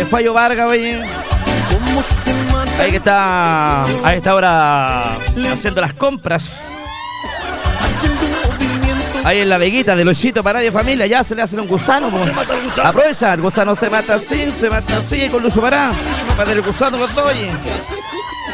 Fallo Vargas, oye. Ahí que está a esta hora haciendo las compras. Ahí en la veguita de Luchito para Radio Familia, ya se le hace un gusano. Aprovecha, el gusano se mata así con Lucho Pará. Para el gusano, pues, oye.